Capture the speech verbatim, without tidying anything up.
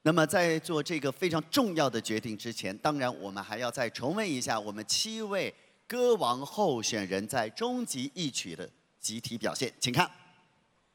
那么在做这个非常重要的决定之前，当然我们还要再重温一下我们七位歌王候选人在终极一曲的集体表现，请看。